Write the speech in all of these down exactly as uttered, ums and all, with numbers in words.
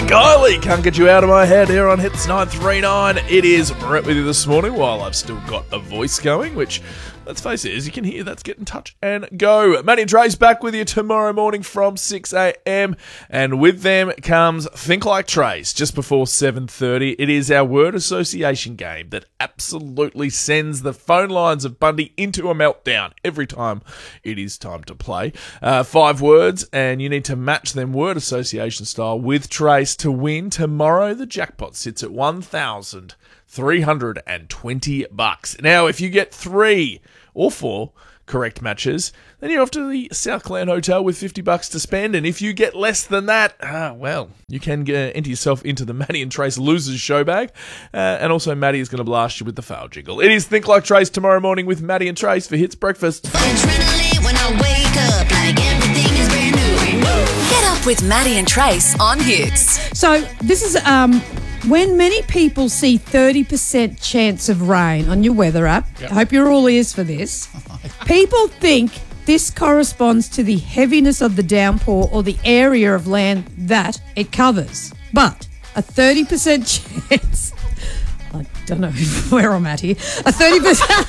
Kylie, can't get you out of my head here on Hits nine three nine. It is Brett with you this morning while I've still got a voice going, which, let's face it, as you can hear, that's getting touch and go. Matty and Trey's back with you tomorrow morning from six a.m. And with them comes Think Like Trey's just before seven thirty. It is our word association game that absolutely sends the phone lines of Bundy into a meltdown every time it is time to play. Uh, five words, and you need to match them word association style with Trace to win. Tomorrow, the jackpot sits at one thousand three hundred twenty bucks. Now, if you get three or four correct matches, then you're off to the Southland Hotel with fifty bucks to spend. And if you get less than that, ah, well, you can get, enter yourself into the Matty and Trace Losers show bag. Uh, and also, Matty is going to blast you with the fail jingle. It is Think Like Trace tomorrow morning with Matty and Trace for Hits Breakfast. Adrenaline when I wake up, like everything is brand new. Get up with Matty and Trace on Hits. So this is um, when many people see thirty percent chance of rain on your weather app. Yep. I hope you're all ears for this. People think this corresponds to the heaviness of the downpour or the area of land that it covers. But a thirty percent chance... I don't know where I'm at here. A thirty percent...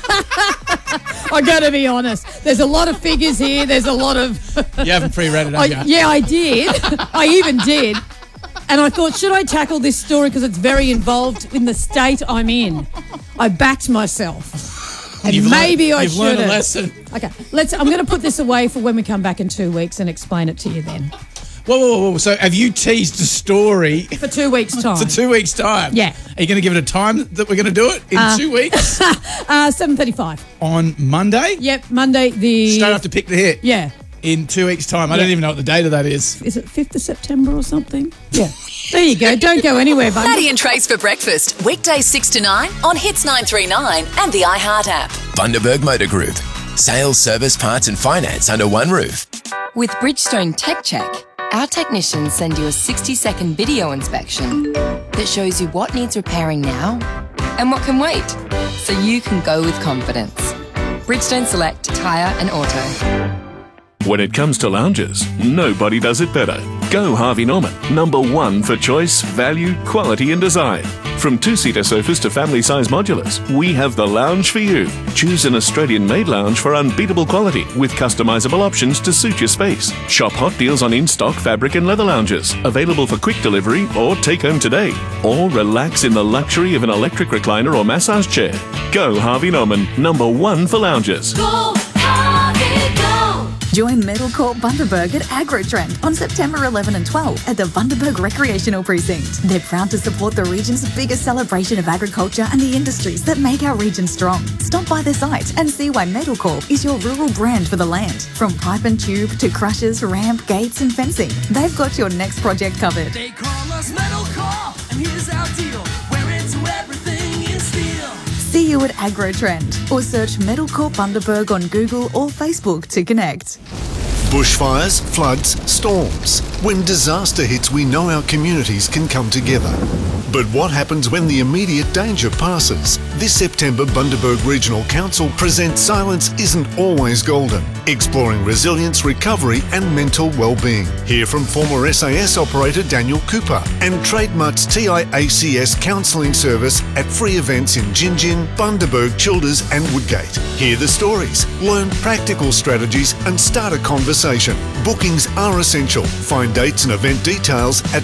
I got to be honest. There's a lot of figures here. There's a lot of... You haven't pre-read it, have you? I, yeah, I did. I even did. And I thought, should I tackle this story because it's very involved in the state I'm in? I backed myself. And you've maybe learned, I you've should learned a have. lesson. Okay, let's. I'm going to put this away for when we come back in two weeks and explain it to you then. Whoa, whoa, whoa. So have you teased a story For two weeks' time. for two weeks' time? Yeah. Are you going to give it a time that we're going to do it in Uh, two weeks? uh, seven thirty-five. On Monday? Yep, Monday the... Straight after Pick the Hit? Yeah. In two weeks' time. I Yeah. don't even know what the date of that is. Is it fifth of September or something? Yeah. There you go. Don't go anywhere, buddy. Matty and Trace for breakfast, weekdays six to nine on Hits nine three nine and the iHeart app. Bundaberg Motor Group. Sales, service, parts and finance under one roof. With Bridgestone Tech Check, our technicians send you a sixty second video inspection that shows you what needs repairing now and what can wait, so you can go with confidence. Bridgestone Select Tyre and Auto. When it comes to lounges, nobody does it better. Go Harvey Norman, number one for choice, value, quality and design. From two-seater sofas to family-size modulars, we have the lounge for you. Choose an Australian-made lounge for unbeatable quality with customizable options to suit your space. Shop hot deals on in-stock fabric and leather lounges, available for quick delivery or take home today. Or relax in the luxury of an electric recliner or massage chair. Go Harvey Norman, number one for lounges. Go, Harvey, go! Join Metalcorp Bundaberg at AgroTrend on September eleventh and twelfth at the Bundaberg Recreational Precinct. They're proud to support the region's biggest celebration of agriculture and the industries that make our region strong. Stop by their site and see why Metalcorp is your rural brand for the land. From pipe and tube to crushers, ramp, gates and fencing, they've got your next project covered. They call us Metalcorp, and here's our deal. We're into everything in steel. See you at AgroTrend or search Metalcorp Bundaberg on Google or Facebook to connect. Bushfires, floods, storms. When disaster hits, we know our communities can come together. But what happens when the immediate danger passes? This September, Bundaberg Regional Council presents Silence Isn't Always Golden, exploring resilience, recovery and mental well-being. Hear from former S A S operator Daniel Cooper and Trademark's T I A C S counselling service at free events in Gin Gin, Bundaberg, Childers and Woodgate. Hear the stories, learn practical strategies and start a conversation. Bookings are essential. Find dates and event details at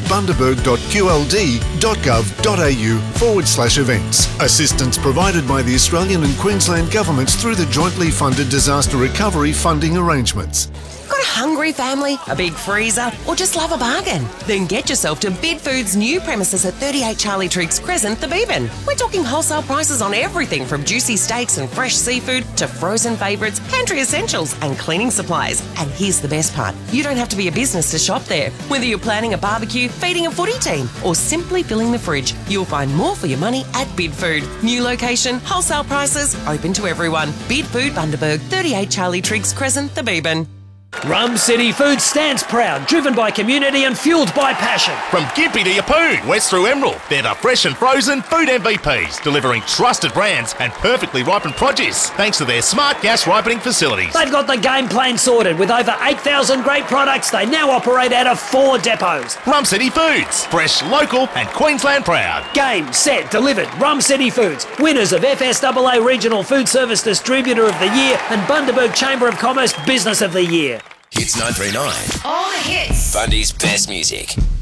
bundaberg.qld.gov.au forward slash events. Assistance provided by the Australian and Queensland governments through the jointly funded disaster recovery funding arrangements. Got a hungry family, a big freezer, or just love a bargain? Then get yourself to Bid Foods' new premises at thirty-eight Charlie Triggs Crescent, the Beebin. We're talking wholesale prices on everything from juicy steaks and fresh seafood to frozen favourites, pantry essentials and cleaning supplies. And here's the best part. You don't have to be a business to shop there. Whether you're planning a barbecue, feeding a footy team or simply filling the fridge, you'll find more for your money at Bid Food. New location, wholesale prices, open to everyone. Bid Food Bundaberg, thirty-eight Charlie Triggs Crescent, the Beebin. Rum City Foods stands proud, driven by community and fuelled by passion. From Gympie to Yeppoon, west through Emerald, they're the fresh and frozen food M V Ps, delivering trusted brands and perfectly ripened produce, thanks to their smart gas ripening facilities. They've got the game plan sorted. With over eight thousand great products, they now operate out of four depots. Rum City Foods, fresh, local and Queensland proud. Game, set, delivered. Rum City Foods, winners of F S A A Regional Food Service Distributor of the Year and Bundaberg Chamber of Commerce Business of the Year. Hits nine three nine. All the hits. Bundy's best music.